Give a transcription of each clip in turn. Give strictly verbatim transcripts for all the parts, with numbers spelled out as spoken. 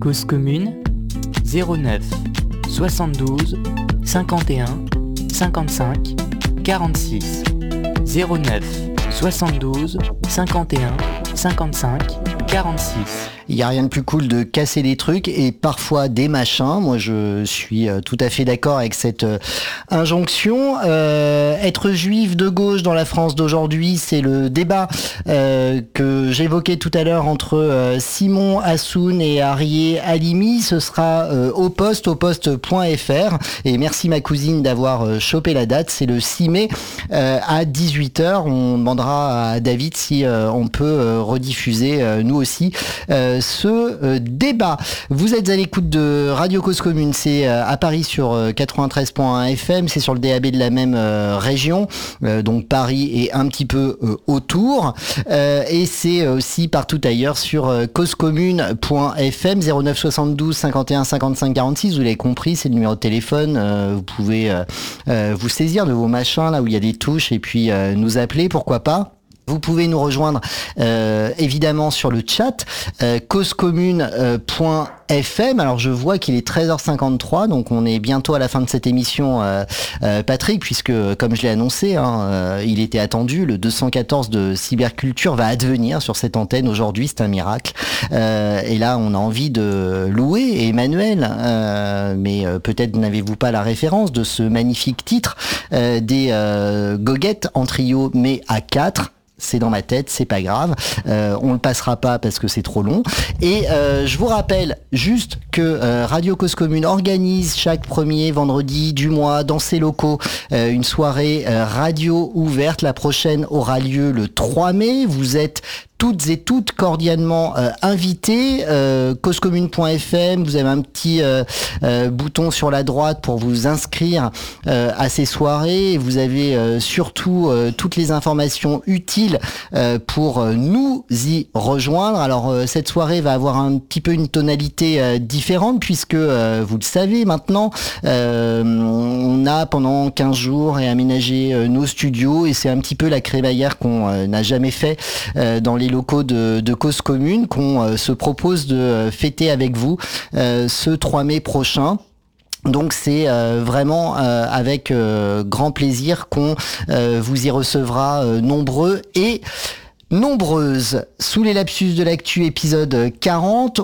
Cause commune zéro neuf soixante-douze cinquante et un cinquante-cinq quarante-six zéro neuf soixante-douze cinquante et un cinquante-cinq quarante-six. Il n'y a rien de plus cool de casser des trucs et parfois des machins. Moi, je suis tout à fait d'accord avec cette euh, injonction. Euh, être juif de gauche dans la France d'aujourd'hui, c'est le débat euh, que j'évoquais tout à l'heure entre euh, Simon Assoun et Arié Halimi. Ce sera euh, au poste, au poste point f r. Et merci ma cousine d'avoir euh, chopé la date. C'est le six mai euh, à dix-huit heures. On demandera à David si euh, on peut euh, rediffuser, euh, nous aussi, euh, ce euh, débat. Vous êtes à l'écoute de Radio Cause Commune, c'est euh, à Paris sur euh, quatre-vingt-treize point un F M, c'est sur le D A B de la même euh, région, euh, donc Paris et un petit peu euh, autour, euh, et c'est aussi partout ailleurs sur euh, causecommune point f m. Zéro neuf soixante-douze cinquante et un cinquante-cinq quarante-six, vous l'avez compris, c'est le numéro de téléphone, euh, vous pouvez euh, euh, vous saisir de vos machins là où il y a des touches et puis euh, nous appeler, pourquoi pas. Vous pouvez nous rejoindre euh, évidemment sur le chat euh, causecommune point f m. Alors je vois qu'il est treize heures cinquante-trois, donc on est bientôt à la fin de cette émission, euh, euh, Patrick, puisque comme je l'ai annoncé, hein, euh, il était attendu, le deux cent quatorze de Cyberculture va advenir sur cette antenne aujourd'hui, c'est un miracle. Euh, et là on a envie de louer Emmanuel, euh, mais euh, peut-être n'avez-vous pas la référence de ce magnifique titre euh, des euh, Goguettes en trio mais à quatre. C'est dans ma tête, c'est pas grave. Euh, on le passera pas parce que c'est trop long. Et euh, je vous rappelle juste que euh, Radio Cause Commune organise chaque premier vendredi du mois dans ses locaux euh, une soirée euh, radio ouverte. La prochaine aura lieu le trois mai. Vous êtes toutes et toutes cordialement euh, invitées. Euh, causecommune point f m, vous avez un petit euh, euh, bouton sur la droite pour vous inscrire euh, à ces soirées. Vous avez euh, surtout euh, toutes les informations utiles euh, pour euh, nous y rejoindre. Alors euh, cette soirée va avoir un petit peu une tonalité euh, différente puisque euh, vous le savez maintenant, euh, on a pendant quinze jours réaménagé euh, nos studios et c'est un petit peu la crémaillère qu'on euh, n'a jamais fait euh, dans les locaux de, de Cause Commune, qu'on euh, se propose de euh, fêter avec vous euh, ce trois mai prochain. Donc c'est euh, vraiment euh, avec euh, grand plaisir qu'on euh, vous y recevra euh, nombreux et nombreuses. Sous les lapsus de l'actu, épisode quarante,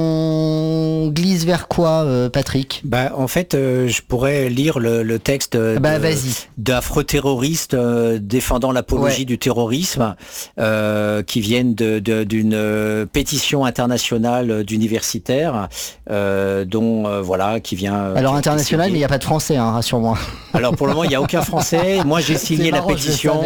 on glisse vers quoi, euh, Patrick ? Bah, en fait, euh, je pourrais lire le, le texte de, bah, vas-y. d'affreux terroristes euh, défendant l'apologie ouais. du terrorisme, euh, qui viennent de, de, d'une euh, pétition internationale d'universitaires, euh, dont euh, voilà, qui vient. Euh, Alors international, mais il n'y a pas de français, hein, rassure-moi. Alors pour le moment, il n'y a aucun français. Moi, j'ai signé marrant, la pétition.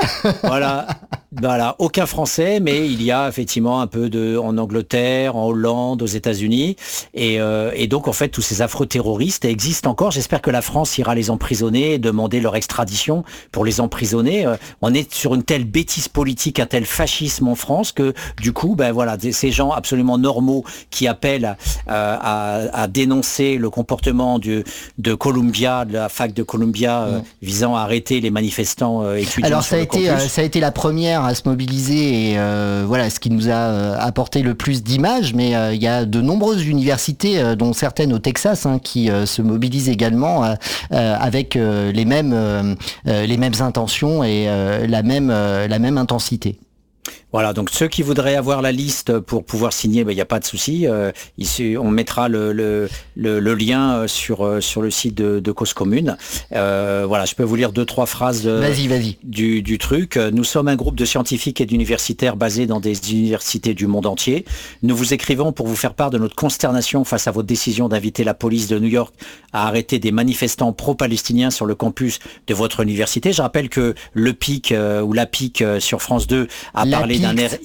Voilà. Voilà, aucun français, mais il y a effectivement un peu de en Angleterre, en Hollande, aux États-Unis, et, euh, et donc en fait tous ces affreux terroristes existent encore. J'espère que la France ira les emprisonner et demander leur extradition pour les emprisonner. Euh, on est sur une telle bêtise politique, un tel fascisme en France que du coup, ben voilà, ces gens absolument normaux qui appellent euh, à, à dénoncer le comportement du, de Columbia, de la fac de Columbia, euh, mmh. visant à arrêter les manifestants euh, étudiants. Alors sur ça a le été, campus. euh, ça a été la première à se mobiliser et euh, voilà ce qui nous a euh, apporté le plus d'images, mais euh, il y a de nombreuses universités euh, dont certaines au Texas hein, qui euh, se mobilisent également euh, euh, avec euh, les mêmes euh, les mêmes intentions et euh, la même euh, la même intensité. Voilà, donc ceux qui voudraient avoir la liste pour pouvoir signer, ben il n'y a pas de souci. Euh, ici, on mettra le, le, le, le lien sur euh, sur le site de, de Cause Commune. Euh, voilà, je peux vous lire deux trois phrases de, vas-y, vas-y. Du, du truc. Nous sommes un groupe de scientifiques et d'universitaires basés dans des universités du monde entier. Nous vous écrivons pour vous faire part de notre consternation face à votre décision d'inviter la police de New York à arrêter des manifestants pro-palestiniens sur le campus de votre université. Je rappelle que le Pic euh, ou la Pic euh, sur France deux a la parlé Pix. d'un air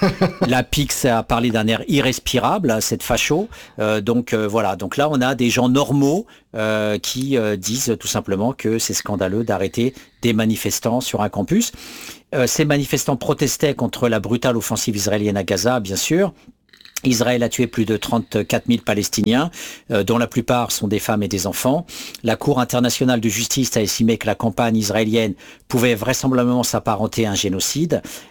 la Pix a parlé d'un air irrespirable, cette facho. Euh, donc euh, voilà, donc là on a des gens normaux euh, qui euh, disent tout simplement que c'est scandaleux d'arrêter des manifestants sur un campus. Euh, ces manifestants protestaient contre la brutale offensive israélienne à Gaza, bien sûr. Israël a tué plus de trente-quatre mille Palestiniens, euh, dont la plupart sont des femmes et des enfants. La Cour internationale de justice a estimé que la campagne israélienne pouvait vraisemblablement s'apparenter à un génocide.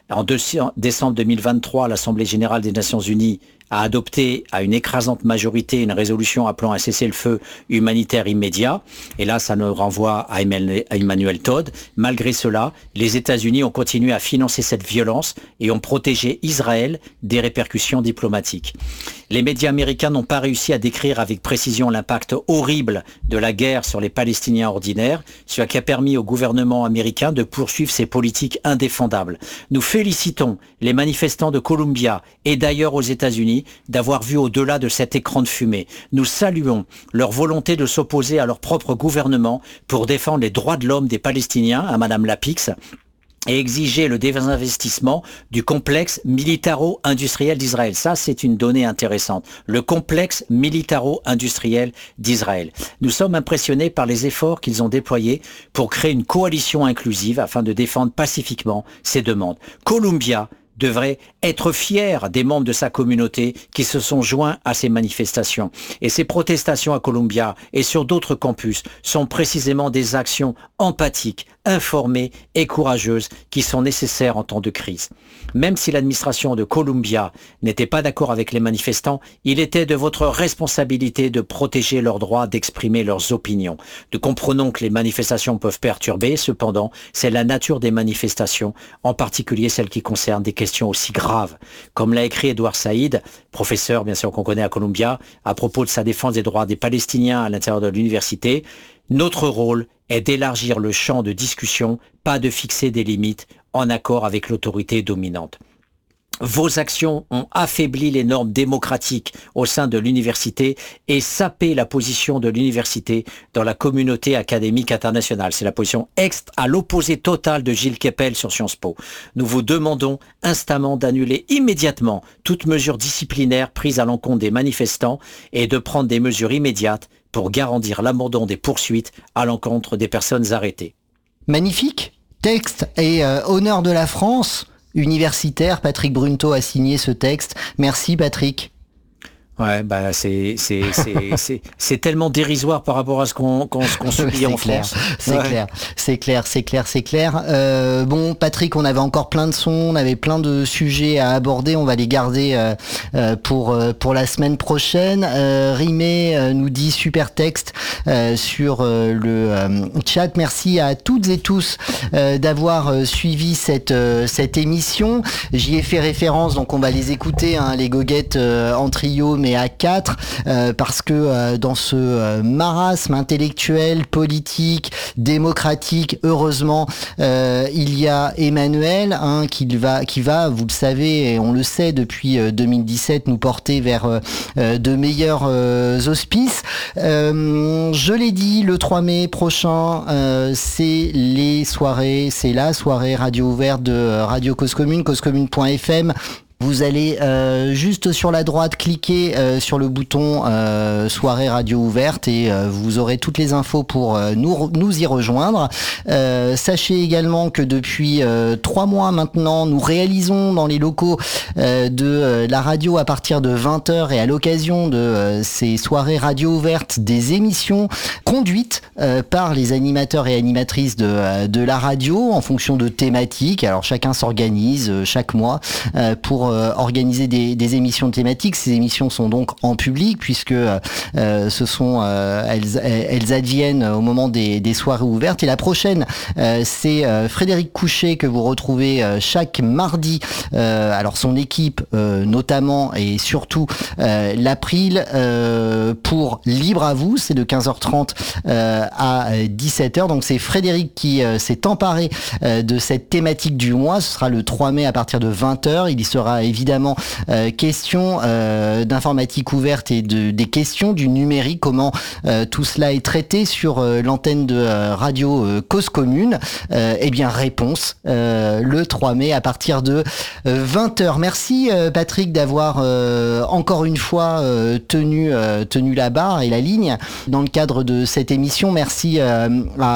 En décembre deux mille vingt-trois, l'Assemblée générale des Nations unies a adopté à une écrasante majorité une résolution appelant à un cessez-le-feu humanitaire immédiat. Et là, ça nous renvoie à Emmanuel Todd. Malgré cela, les États-Unis ont continué à financer cette violence et ont protégé Israël des répercussions diplomatiques. Les médias américains n'ont pas réussi à décrire avec précision l'impact horrible de la guerre sur les Palestiniens ordinaires, ce qui a permis au gouvernement américain de poursuivre ses politiques indéfendables. Nous félicitons les manifestants de Columbia et d'ailleurs aux États-Unis d'avoir vu au-delà de cet écran de fumée. Nous saluons leur volonté de s'opposer à leur propre gouvernement pour défendre les droits de l'homme des Palestiniens, à Madame Lapix, et exiger le désinvestissement du complexe militaro-industriel d'Israël. Ça, c'est une donnée intéressante. Le complexe militaro-industriel d'Israël. Nous sommes impressionnés par les efforts qu'ils ont déployés pour créer une coalition inclusive afin de défendre pacifiquement ces demandes. Columbia devrait être fier des membres de sa communauté qui se sont joints à ces manifestations. Et ces protestations à Columbia et sur d'autres campus sont précisément des actions empathiques, informées et courageuses qui sont nécessaires en temps de crise. Même si l'administration de Columbia n'était pas d'accord avec les manifestants, il était de votre responsabilité de protéger leur droit d'exprimer leurs opinions. Nous comprenons que les manifestations peuvent perturber, cependant, c'est la nature des manifestations, en particulier celles qui concernent des questions aussi graves. Comme l'a écrit Edouard Saïd, professeur bien sûr qu'on connaît à Columbia, à propos de sa défense des droits des Palestiniens à l'intérieur de l'université, notre rôle est d'élargir le champ de discussion, pas de fixer des limites en accord avec l'autorité dominante. Vos actions ont affaibli les normes démocratiques au sein de l'université et sapé la position de l'université dans la communauté académique internationale. C'est la position ex à l'opposé total de Gilles Kepel sur Sciences Po. Nous vous demandons instamment d'annuler immédiatement toute mesure disciplinaire prise à l'encontre des manifestants et de prendre des mesures immédiates pour garantir l'abandon des poursuites à l'encontre des personnes arrêtées. Magnifique texte et euh, honneur de la France universitaire. Patrick Brunto a signé ce texte. Merci Patrick. Ouais, bah c'est c'est c'est c'est c'est tellement dérisoire par rapport à ce qu'on qu'on, qu'on subit en clair, France. C'est ouais. clair, c'est clair, c'est clair, c'est clair. Euh, bon, Patrick, on avait encore plein de sons, on avait plein de sujets à aborder. On va les garder euh, euh, pour euh, pour la semaine prochaine. Euh, Rimé euh, nous dit super texte euh, sur euh, le euh, chat. Merci à toutes et tous euh, d'avoir euh, suivi cette euh, cette émission. J'y ai fait référence, donc on va les écouter, hein, les goguettes euh, en trio, mais à quatre, euh, parce que euh, dans ce euh, marasme intellectuel, politique, démocratique, heureusement, euh, il y a Emmanuel, hein, qui va, qui va, vous le savez, et on le sait depuis euh, deux mille dix-sept, nous porter vers euh, de meilleurs euh, auspices. Euh, je l'ai dit, le trois mai prochain, euh, c'est les soirées, c'est la soirée radio ouverte de Radio Cause Commune, cause commune point f m. Vous allez euh, juste sur la droite cliquer euh, sur le bouton euh, soirée radio ouverte et euh, vous aurez toutes les infos pour euh, nous nous y rejoindre. Euh, sachez également que depuis euh, trois mois maintenant, nous réalisons dans les locaux euh, de euh, la radio à partir de vingt heures et à l'occasion de euh, ces soirées radio ouvertes des émissions conduites euh, par les animateurs et animatrices de euh, de la radio en fonction de thématiques. Alors chacun s'organise euh, chaque mois euh, pour Euh, organiser des, des émissions thématiques. Ces émissions sont donc en public puisque euh, ce sont euh, elles, elles adviennent au moment des, des soirées ouvertes. Et la prochaine, euh, c'est euh, Frédéric Couchet que vous retrouvez euh, chaque mardi. Euh, alors son équipe euh, notamment et surtout euh, l'April euh, pour Libre à vous, c'est de quinze heures trente euh, à dix-sept heures. Donc c'est Frédéric qui euh, s'est emparé euh, de cette thématique du mois. Ce sera le trois mai à partir de vingt heures. Il y sera évidemment euh, question euh, d'informatique ouverte et de, des questions du numérique, comment euh, tout cela est traité sur euh, l'antenne de euh, Radio euh, Cause Commune. Euh, eh bien, réponse euh, le trois mai à partir de euh, vingt heures. Merci euh, Patrick d'avoir euh, encore une fois euh, tenu, euh, tenu la barre et la ligne dans le cadre de cette émission. Merci euh,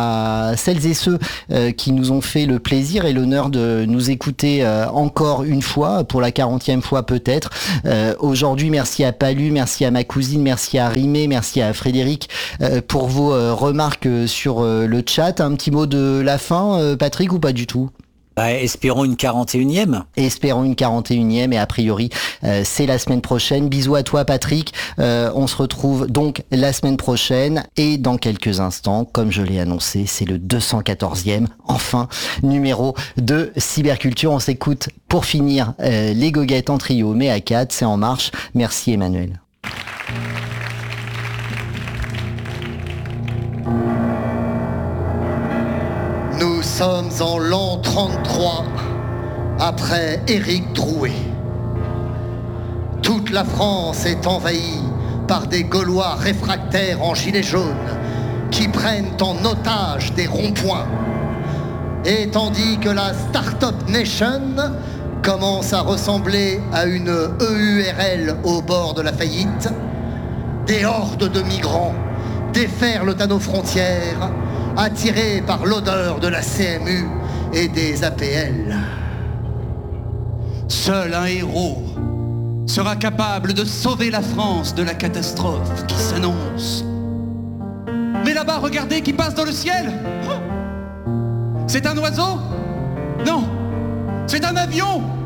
à celles et ceux euh, qui nous ont fait le plaisir et l'honneur de nous écouter euh, encore une fois pour la quarantième fois peut-être. Euh, aujourd'hui, merci à Palu, merci à ma cousine, merci à Rimé, merci à Frédéric euh, pour vos euh, remarques sur euh, le chat. Un petit mot de la fin, euh, Patrick, ou pas du tout ? Bah, espérons une quarante et unième. Espérons une quarante et unième et a priori euh, c'est la semaine prochaine. Bisous à toi Patrick. Euh, on se retrouve donc la semaine prochaine et dans quelques instants, comme je l'ai annoncé, c'est le deux cent quatorzième, enfin, numéro de Cyberculture. On s'écoute pour finir euh, les goguettes en trio mais à quatre, c'est en marche. Merci Emmanuel. Nous sommes en l'an trente-trois, après Éric Drouet. Toute la France est envahie par des Gaulois réfractaires en gilets jaunes qui prennent en otage des ronds-points. Et tandis que la Startup Nation commence à ressembler à une E U R L au bord de la faillite, des hordes de migrants déferlent à nos frontières, attirés par l'odeur de la C M U et des A P L. Seul un héros sera capable de sauver la France de la catastrophe qui s'annonce. Mais là-bas, regardez qui passe dans le ciel. C'est un oiseau? Non, c'est un avion.